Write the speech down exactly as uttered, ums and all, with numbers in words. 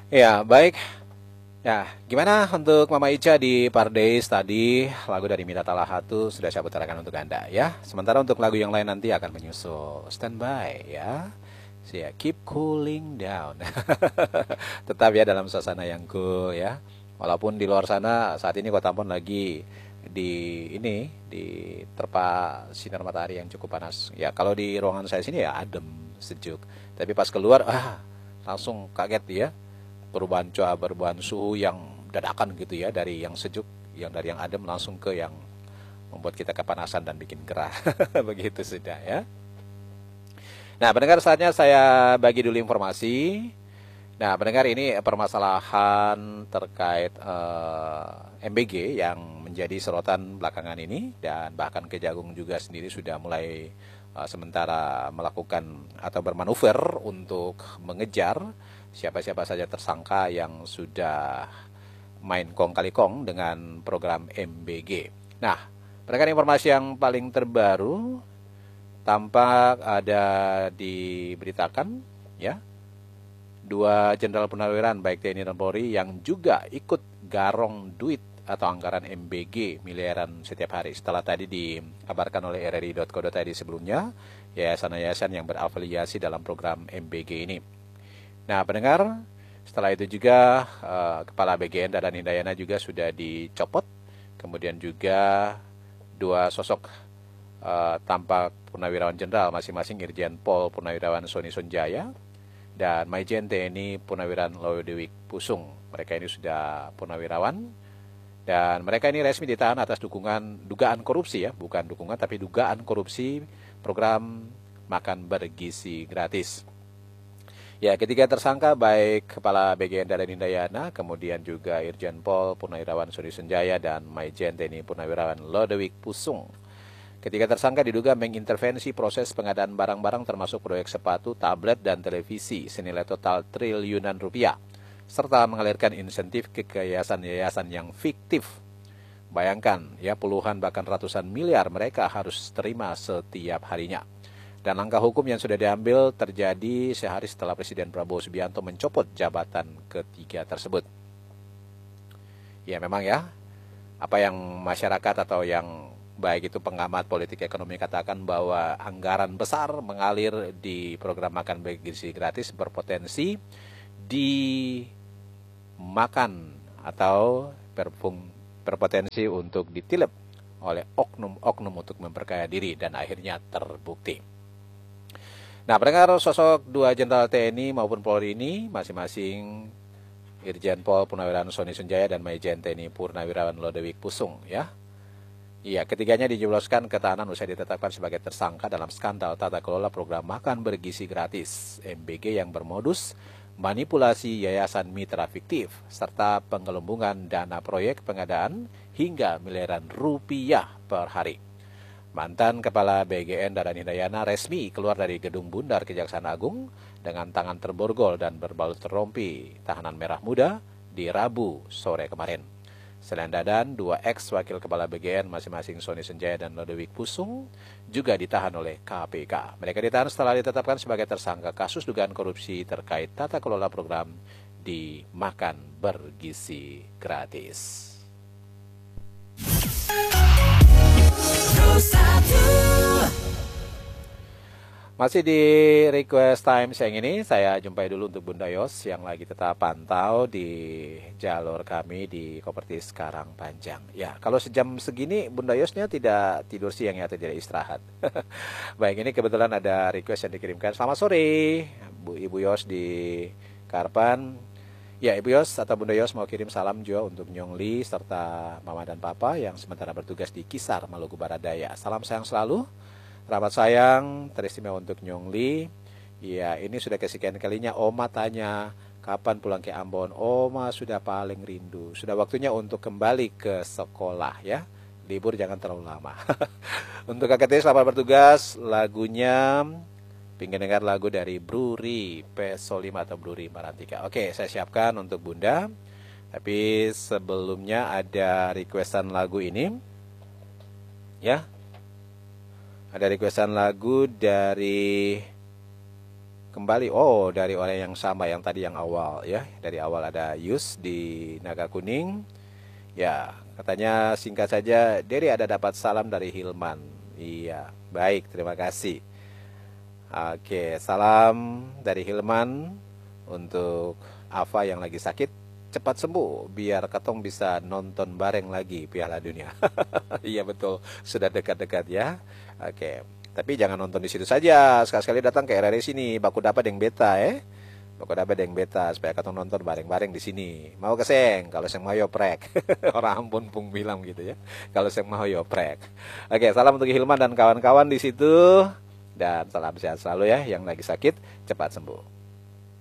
Ya, baik. Ya, gimana untuk Mama Ica di Pardays tadi? Lagu dari Mita Talahatu sudah saya putarkan untuk Anda ya. Sementara untuk lagu yang lain nanti akan menyusul. Stand by ya. So, ya, keep cooling down. Tetap ya dalam suasana yang cool ya. Walaupun di luar sana saat ini Kota Ambon lagi di ini di terpa sinar matahari yang cukup panas. Ya, kalau di ruangan saya sini ya adem, sejuk. Tapi pas keluar ah langsung kaget ya, perubahan cuaca, perubahan suhu yang dadakan gitu ya, dari yang sejuk, yang dari yang adem langsung ke yang membuat kita kepanasan dan bikin gerah. Begitu sudah ya. Nah, pendengar saatnya saya bagi dulu informasi. Nah, pendengar ini permasalahan terkait eh, M B G yang menjadi sorotan belakangan ini, dan bahkan Kejagung juga sendiri sudah mulai eh, sementara melakukan atau bermanuver untuk mengejar siapa-siapa saja tersangka yang sudah main kong kali kong dengan program M B G. Nah, berdasarkan informasi yang paling terbaru, tampak ada diberitakan ya, dua jenderal purnawirawan baik T N I dan Polri yang juga ikut garong duit atau anggaran M B G miliaran setiap hari. Setelah tadi dikabarkan oleh R R I titik co titik I D sebelumnya, yayasan-yayasan yang berafiliasi dalam program M B G ini. Nah, pendengar, setelah itu juga eh, Kepala B G N Dadan Hindayana juga sudah dicopot. Kemudian juga dua sosok eh, tampak purnawirawan jenderal, masing-masing Irjen Pol Purnawirawan Sony Sonjaya dan Maijen T N I Purnawirawan Lodewijk Pusung. Mereka ini sudah purnawirawan dan mereka ini resmi ditahan atas dukungan dugaan korupsi ya, bukan dukungan tapi dugaan korupsi program makan bergizi gratis. Ya, ketiga tersangka baik Kepala B G N Dadan Hindayana, kemudian juga Irjen Pol Purnawirawan Sony Sonjaya dan Maijen T N I Purnawirawan Lodewijk Pusung. Ketiga tersangka diduga mengintervensi proses pengadaan barang-barang termasuk proyek sepatu, tablet, dan televisi senilai total triliunan rupiah, serta mengalirkan insentif ke yayasan-yayasan yang fiktif. Bayangkan ya, puluhan bahkan ratusan miliar mereka harus terima setiap harinya. Dan langkah hukum yang sudah diambil terjadi sehari setelah Presiden Prabowo Subianto mencopot jabatan ketiga tersebut. Ya memang ya, apa yang masyarakat atau yang baik itu pengamat politik ekonomi katakan bahwa anggaran besar mengalir di program makan bergizi gratis berpotensi dimakan atau berfung, berpotensi untuk ditilep oleh oknum-oknum untuk memperkaya diri dan akhirnya terbukti. Nah, pendengar, sosok dua jenderal T N I maupun Polri ini masing-masing Irjen Pol Purnawirawan Sony Sonjaya dan Maijen T N I Purnawirawan Lodewijk Pusung ya. Iya, ketiganya dijebloskan ke tahanan usai ditetapkan sebagai tersangka dalam skandal tata kelola program makan bergizi gratis M B G yang bermodus manipulasi yayasan mitra fiktif serta penggelembungan dana proyek pengadaan hingga miliaran rupiah per hari. Mantan Kepala B G N Dadan Hindayana resmi keluar dari gedung Bundar Kejaksaan Agung dengan tangan terborgol dan berbalut rompi tahanan merah muda di Rabu sore kemarin. Selain Dadan, dua ex-wakil Kepala B G N masing-masing Sony Sonjaya dan Lodewijk Pusung juga ditahan oleh K P K. Mereka ditahan setelah ditetapkan sebagai tersangka kasus dugaan korupsi terkait tata kelola program di makan bergizi gratis. Masih di request time siang ini, saya jumpai dulu untuk Bunda Yos yang lagi tetap pantau di jalur kami di Kopertis Karangpanjang. Ya, kalau sejam segini Bunda Yosnya tidak tidur siang ya, atau tidak istirahat. Baik, ini kebetulan ada request yang dikirimkan. Selamat sore, Bu Ibu Yos di Karpan. Ya, Ibu Yos atau Bunda Yos mau kirim salam juga untuk Nyongli serta Mama dan Papa yang sementara bertugas di Kisar, Maluku Barat Daya. Salam sayang selalu. Rapat sayang teristimewa untuk Nyongli. Ya, ini sudah kesekian kalinya Oma tanya kapan pulang ke Ambon. Oma sudah paling rindu. Sudah waktunya untuk kembali ke sekolah ya. Libur jangan terlalu lama. Untuk Kakak T selamat bertugas. Lagunya pingin dengar lagu dari Bruri P Solima atau Bruri Marantika. Oke, saya siapkan untuk Bunda. Tapi sebelumnya ada requestan lagu ini. Ya. Ada requestan lagu dari kembali. Oh, dari orang yang sama yang tadi yang awal ya. Dari awal ada Yus di Naga Kuning. Ya, katanya singkat saja, Derry ada dapat salam dari Hilman. Iya, baik, terima kasih. Oke, salam dari Hilman untuk Ava yang lagi sakit. Cepat sembuh, biar Ketong bisa nonton bareng lagi Piala Dunia. Iya betul, sudah dekat-dekat ya. Oke, tapi jangan nonton di situ saja. Sekali-sekali datang ke R R I sini, baku dapat yang beta eh. Baku dapat yang beta supaya Ketong nonton bareng-bareng di sini. Mau keseng, kalau seng mau yoprek. Orang ampun pung bilang gitu ya. Kalau seng mau yoprek. Oke, salam untuk Hilman dan kawan-kawan di situ. Dan salam sehat selalu ya, yang lagi sakit cepat sembuh.